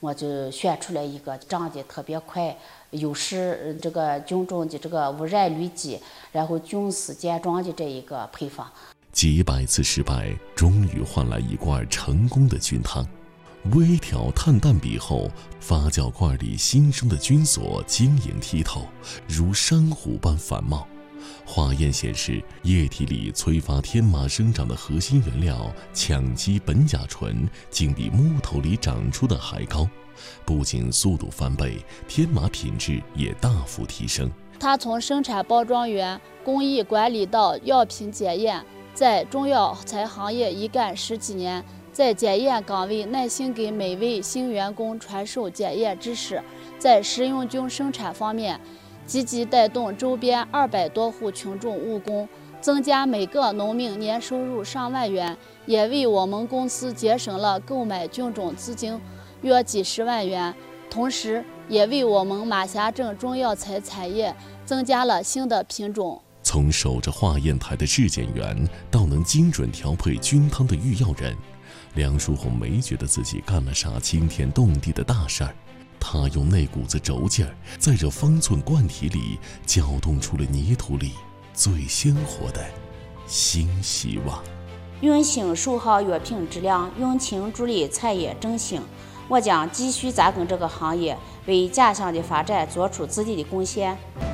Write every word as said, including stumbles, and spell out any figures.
我就选出来一个长得特别快，有时这个菌种的这个污染率低，然后菌丝健壮的这一个配方。 几百次失败，终于换来一罐成功的菌汤。微调碳氮比后，发酵罐里新生的菌所晶莹剔透，如珊瑚般繁茂。化验显示，液体里催发天麻生长的核心原料羟基苯甲醇竟比木头里长出的还高，不仅速度翻倍，天麻品质也大幅提升。 它从生产包装园、工艺管理到药品检验，在中药材行业一干十几年，在检验岗位耐心给每位新员工传授检验知识，在食用菌生产方面积极带动周边二百多户群众务工，增加每个农民年收入上万元，也为我们公司节省了购买菌种资金约几十万元，同时也为我们马峡镇中药材产业增加了新的品种。 从守着化验台的质检员到能精准调配菌汤的御药人，梁淑红没觉得自己干了啥惊天动地的大事儿。他用那股子轴劲儿，在这方寸罐体里搅动出了泥土里最鲜活的新希望。 用心守好药品质量，用情助力产业振兴。我将继续扎根这个行业，为家乡的发展做出自己的贡献。